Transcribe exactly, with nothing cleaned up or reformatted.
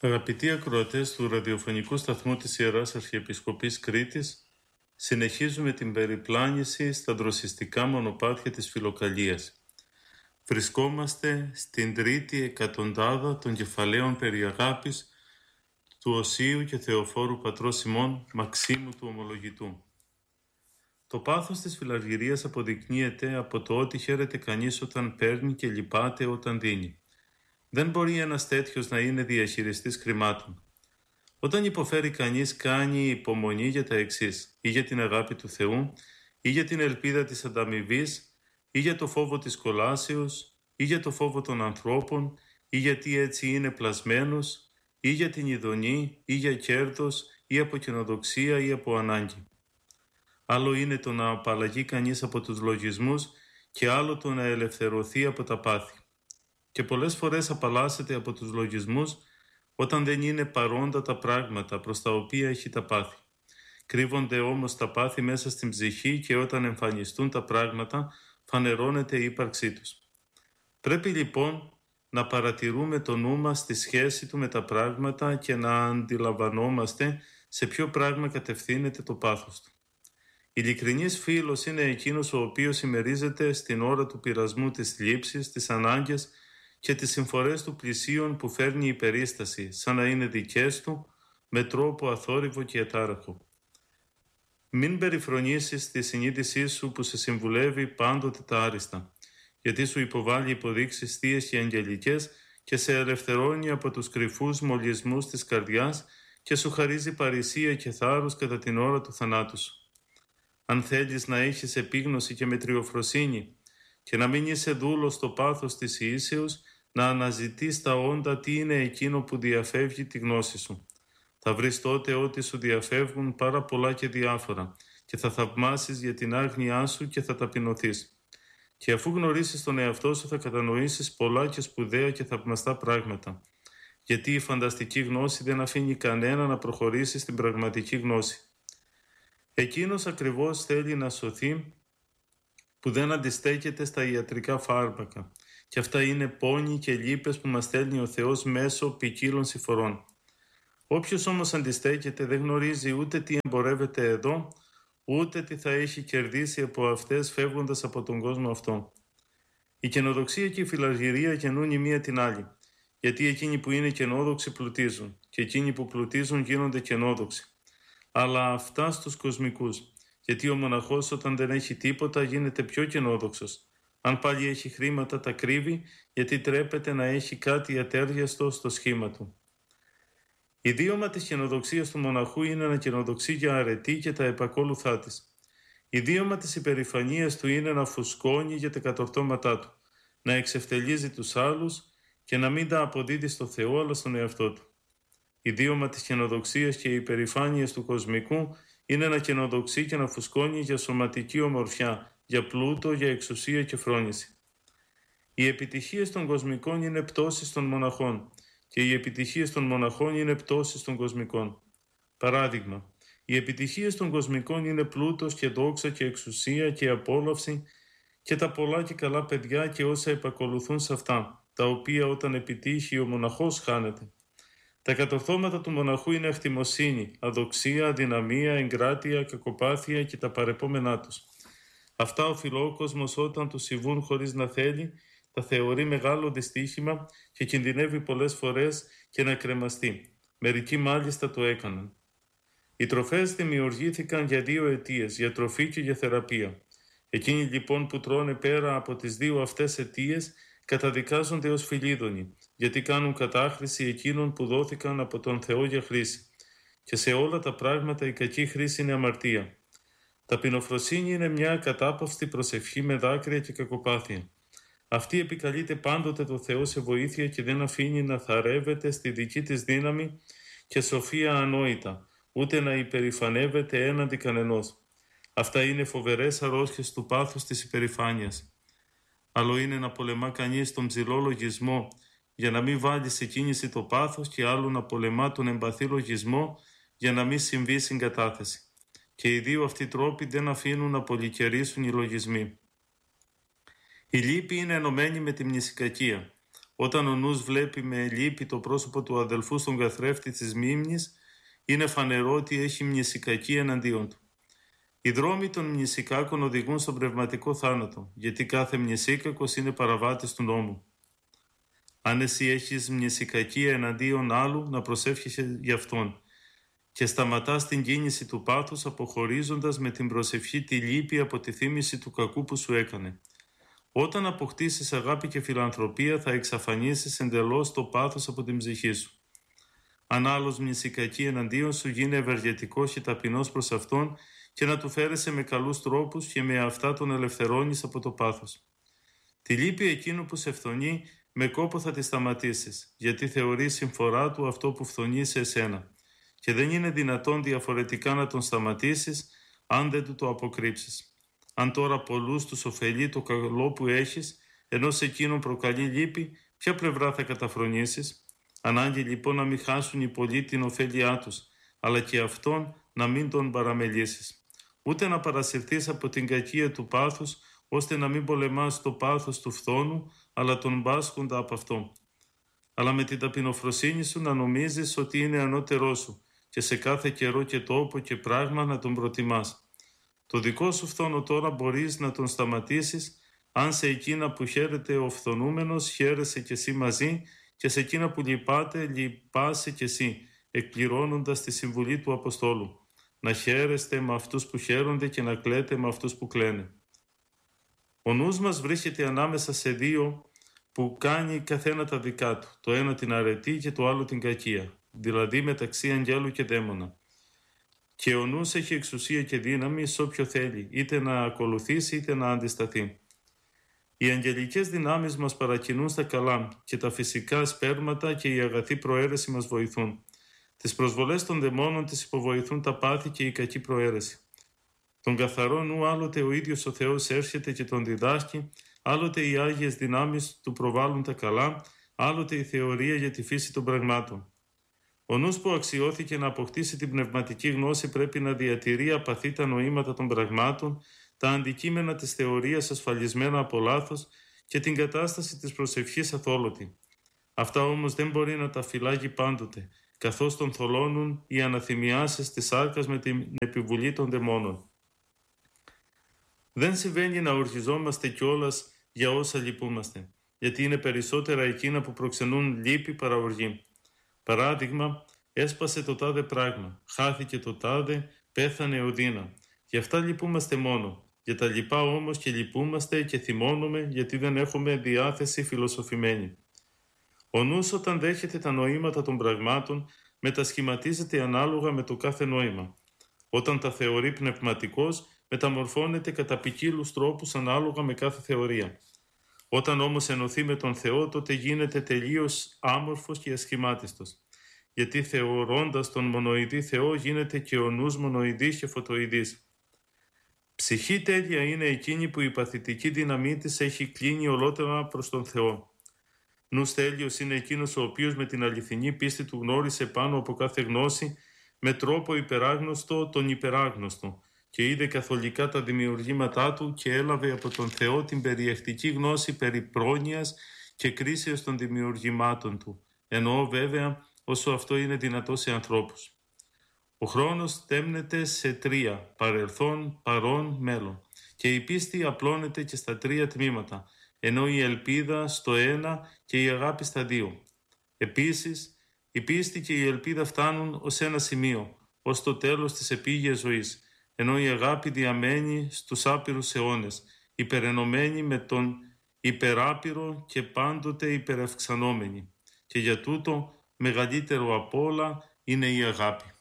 Αγαπητοί ακροατές του ραδιοφωνικού σταθμού της Ιεράς Αρχιεπισκοπής Κρήτης, συνεχίζουμε την περιπλάνηση στα δροσιστικά μονοπάτια της Φιλοκαλίας. Βρισκόμαστε στην τρίτη εκατοντάδα των κεφαλαίων περί αγάπης του Οσίου και Θεοφόρου πατρός Σιμών Μαξίμου του Ομολογητού. Το πάθος της φιλαργυρίας αποδεικνύεται από το ότι χαίρεται κανείς όταν παίρνει και λυπάται όταν δίνει. Δεν μπορεί ένας τέτοιος να είναι διαχειριστής χρημάτων. Όταν υποφέρει κανείς, κάνει υπομονή για τα εξής: ή για την αγάπη του Θεού, ή για την ελπίδα της ανταμοιβής, ή για το φόβο της κολάσεως, ή για το φόβο των ανθρώπων, ή γιατί έτσι είναι πλασμένος, ή για την ειδονή, ή για κέρδος, ή από καινοδοξία, ή από ανάγκη. Άλλο είναι το να απαλλαγεί κανείς από τους λογισμούς και άλλο το να ελευθερωθεί από τα πάθη. Και πολλές φορές απαλλάσσεται από τους λογισμούς όταν δεν είναι παρόντα τα πράγματα προς τα οποία έχει τα πάθη. Κρύβονται όμως τα πάθη μέσα στην ψυχή και όταν εμφανιστούν τα πράγματα φανερώνεται η ύπαρξή τους. Πρέπει λοιπόν να παρατηρούμε το νου μας στη σχέση του με τα πράγματα και να αντιλαμβανόμαστε σε ποιο πράγμα κατευθύνεται το πάθος του. Ειλικρινής φίλος είναι εκείνος ο οποίος ημερίζεται στην ώρα του πειρασμού της θλίψης, τις ανάγκες και τις συμφορές του πλησίον που φέρνει η περίσταση, σαν να είναι δικές του, με τρόπο αθόρυβο και ατάραχο. Μην περιφρονήσεις τη συνείδησή σου που σε συμβουλεύει πάντοτε τα άριστα, γιατί σου υποβάλλει υποδείξεις θείες και αγγελικές και σε ελευθερώνει από τους κρυφούς μολυσμούς της καρδιάς και σου χαρίζει παρησία και θάρρος κατά την ώρα του θανάτου σου. Αν θέλεις να έχεις επίγνωση και μετριοφροσύνη και να μην είσαι δούλος στο πάθος της ιήσεως, να αναζητείς τα όντα τι είναι εκείνο που διαφεύγει τη γνώση σου. Θα βρεις τότε ότι σου διαφεύγουν πάρα πολλά και διάφορα και θα θαυμάσεις για την άγνοιά σου και θα ταπεινωθείς. Και αφού γνωρίσεις τον εαυτό σου θα κατανοήσεις πολλά και σπουδαία και θαυμαστά πράγματα. Γιατί η φανταστική γνώση δεν αφήνει κανένα να προχωρήσει στην πραγματική γνώση. Εκείνος ακριβώς θέλει να σωθεί που δεν αντιστέκεται στα ιατρικά φάρμακα. Και αυτά είναι πόνοι και λύπες που μας στέλνει ο Θεός μέσω ποικίλων συμφορών. Όποιος όμως αντιστέκεται δεν γνωρίζει ούτε τι εμπορεύεται εδώ, ούτε τι θα έχει κερδίσει από αυτές φεύγοντας από τον κόσμο αυτό. Η καινοδοξία και η φιλαργυρία γεννούν η μία την άλλη, γιατί εκείνοι που είναι καινόδοξοι πλουτίζουν και εκείνοι που πλουτίζουν γίνονται καινόδοξοι. Αλλά αυτά στους κοσμικούς, γιατί ο μοναχός όταν δεν έχει τίποτα γίνεται πιο καινόδοξος. Αν πάλι έχει χρήματα τα κρύβει, γιατί τρέπεται να έχει κάτι ατέριαστο στο σχήμα του. Ιδίωμα της καινοδοξίας του μοναχού είναι να καινοδοξεί για αρετή και τα επακόλουθά της. Ιδίωμα της υπερηφανίας του είναι να φουσκώνει για τα κατορθώματά του, να εξευτελίζει τους άλλους και να μην τα αποδίδει στο Θεό αλλά στον εαυτό του. Ιδίωμα της καινοδοξίας και υπερηφάνειας του κοσμικού είναι να καινοδοξεί και να φουσκώνει για σωματική ομορφιά, για πλούτο, για εξουσία και φρόνηση. Οι επιτυχίες των κοσμικών είναι πτώσεις των μοναχών και οι επιτυχίες των μοναχών είναι πτώσεις των κοσμικών. Παράδειγμα, οι επιτυχίες των κοσμικών είναι πλούτος και δόξα και εξουσία και απόλαυση και τα πολλά και καλά παιδιά και όσα επακολουθούν σε αυτά, τα οποία όταν επιτύχει ο μοναχός χάνεται. Τα κατορθώματα του μοναχού είναι αχτιμοσύνη, αδοξία, αδυναμία, εγκράτεια, κακοπάθεια και τα παρεπόμενά τους. Αυτά ο φιλόκοσμος όταν του συμβούν χωρίς να θέλει, τα θεωρεί μεγάλο δυστύχημα και κινδυνεύει πολλές φορές και να κρεμαστεί. Μερικοί μάλιστα το έκαναν. Οι τροφές δημιουργήθηκαν για δύο αιτίες, για τροφή και για θεραπεία. Εκείνοι λοιπόν που τρώνε πέρα από τις δύο αυτές αιτίες καταδικάζονται ως φιλίδωνοι, γιατί κάνουν κατάχρηση εκείνων που δόθηκαν από τον Θεό για χρήση. Και σε όλα τα πράγματα η κακή χρήση είναι αμαρτία. Ταπεινοφροσύνη είναι μια κατάπαυστη προσευχή με δάκρυα και κακοπάθεια. Αυτή επικαλείται πάντοτε το Θεό σε βοήθεια και δεν αφήνει να θαρεύεται στη δική της δύναμη και σοφία ανόητα, ούτε να υπερηφανεύεται έναντι κανενός. Αυτά είναι φοβερές αρρώστιες του πάθους της υπερηφάνειας. Άλλο είναι να πολεμά κανείς τον ψηλό λογισμό για να μην βάλει σε κίνηση το πάθος και άλλο να πολεμά τον εμπαθή λογισμό για να μην συμβεί συγκατάθεση. Και οι δύο αυτοί τρόποι δεν αφήνουν να πολυκαιρίσουν οι λογισμοί. Η λύπη είναι ενωμένη με τη μνησικακία. Όταν ο νους βλέπει με λύπη το πρόσωπο του αδελφού στον καθρέφτη της μνήμης, είναι φανερό ότι έχει μνησικακή εναντίον του. Οι δρόμοι των μνησικάκων οδηγούν στον πνευματικό θάνατο, γιατί κάθε μνησίκακος είναι παραβάτης του νόμου. Αν εσύ έχεις μνησικακή εναντίον άλλου, να προσεύχεσαι γι' αυτόν και σταματάς την κίνηση του πάθους, αποχωρίζοντας με την προσευχή τη λύπη από τη θύμηση του κακού που σου έκανε. Όταν αποκτήσεις αγάπη και φιλανθρωπία, θα εξαφανίσεις εντελώς το πάθος από την ψυχή σου. Αν άλλος μνησικακή εναντίον σου, γίνει ευεργετικός και ταπεινός προς αυτόν και να του φέρεσαι με καλούς τρόπους και με αυτά τον ελευθερώνεις από το πάθος. Τη λύπη εκείνου που σε φθονεί, με κόπο θα τη σταματήσεις, γιατί θεωρείς συμφορά του αυτό που φθονεί σε εσένα και δεν είναι δυνατόν διαφορετικά να τον σταματήσεις αν δεν του το αποκρύψεις. Αν τώρα πολλούς τους ωφελεί το καλό που έχεις, ενώ σε εκείνον προκαλεί λύπη, ποια πλευρά θα καταφρονήσεις? Ανάγκη λοιπόν να μην χάσουν οι πολλοί την ωφέλειά τους, αλλά και αυτόν να μην τον παραμελήσεις. Ούτε να παρασυρθείς από την κακία του πάθους, ώστε να μην πολεμάς το πάθος του φθόνου, αλλά τον μπάσχοντα από αυτό. Αλλά με την ταπεινοφροσύνη σου να νομίζεις ότι είναι ανώτερό σου και σε κάθε καιρό και τόπο και πράγμα να τον προτιμάς. Το δικό σου φθόνο τώρα μπορείς να τον σταματήσεις, αν σε εκείνα που χαίρεται ο φθονούμενος χαίρεσαι κι εσύ μαζί και σε εκείνα που λυπάται λυπάσαι κι εσύ, εκπληρώνοντας τη συμβουλή του Αποστόλου. Να χαίρεστε με αυτούς που χαίρονται και να κλαίτε με αυτούς που κλαίνε. Ο νους μας βρίσκεται ανάμεσα σε δύο που κάνει καθένα τα δικά του, το ένα την αρετή και το άλλο την κακία, δηλαδή μεταξύ αγγέλου και δαίμονα. Και ο νους έχει εξουσία και δύναμη σε όποιο θέλει, είτε να ακολουθήσει είτε να αντισταθεί. Οι αγγελικές δυνάμεις μας παρακινούν στα καλά και τα φυσικά σπέρματα και η αγαθή προαίρεση μας βοηθούν. Τις προσβολές των δαιμόνων τις υποβοηθούν τα πάθη και η κακή προαίρεση. Τον καθαρό νου άλλοτε ο ίδιος ο Θεός έρχεται και τον διδάσκει, άλλοτε οι Άγιες δυνάμεις του προβάλλουν τα καλά, άλλοτε η θεωρία για τη φύση των πραγμάτων. Ο νους που αξιώθηκε να αποκτήσει την πνευματική γνώση πρέπει να διατηρεί απαθή τα νοήματα των πραγμάτων, τα αντικείμενα της θεωρίας ασφαλισμένα από λάθος και την κατάσταση της προσευχής αθόλωτη. Αυτά όμως δεν μπορεί να τα φυλάγει πάντοτε, καθώς τον θολώνουν οι αναθυμιάσεις της σάρκας με την επιβουλή των δαιμόνων. Δεν συμβαίνει να οργιζόμαστε κιόλας για όσα λυπούμαστε, γιατί είναι περισσότερα εκείνα που προξενούν λύπη παρά οργή. Παράδειγμα, έσπασε το τάδε πράγμα, χάθηκε το τάδε, πέθανε ο Δίνα. Γι' αυτά λυπούμαστε μόνο. Για τα λοιπά όμως και λυπούμαστε και θυμώνουμε γιατί δεν έχουμε διάθεση φιλοσοφημένη. Ο νους όταν δέχεται τα νοήματα των πραγμάτων μετασχηματίζεται ανάλογα με το κάθε νόημα. Όταν τα θεωρεί πνευματικός, μεταμορφώνεται κατά ποικίλους τρόπους ανάλογα με κάθε θεωρία. Όταν όμως ενωθεί με τον Θεό, τότε γίνεται τελείως άμορφος και ασχημάτιστος. Γιατί θεωρώντας τον μονοειδή Θεό γίνεται και ο νους μονοειδής και φωτοειδής. Ψυχή τέλεια είναι εκείνη που η παθητική δύναμή της έχει κλείνει ολότερα προς τον Θεό. Νους τέλειος είναι εκείνος ο οποίος με την αληθινή πίστη του γνώρισε πάνω από κάθε γνώση με τρόπο υπεράγνωστο τον υπεράγνωστο και είδε καθολικά τα δημιουργήματά του και έλαβε από τον Θεό την περιεκτική γνώση περί πρόνοιας και κρίσεως των δημιουργημάτων του, εννοώ βέβαια όσο αυτό είναι δυνατό σε ανθρώπους. Ο χρόνος τέμνεται σε τρία, παρελθόν, παρόν, μέλλον, και η πίστη απλώνεται και στα τρία τμήματα, ενώ η ελπίδα στο ένα και η αγάπη στα δύο. Επίσης, η πίστη και η ελπίδα φτάνουν ως ένα σημείο, ως το τέλος της επίγειας ζωής, ενώ η αγάπη διαμένει στους άπειρους αιώνες, υπερενωμένη με τον υπεράπειρο και πάντοτε υπερευξανόμενη. Και για τούτο, μεγαλύτερο απ' όλα είναι η αγάπη.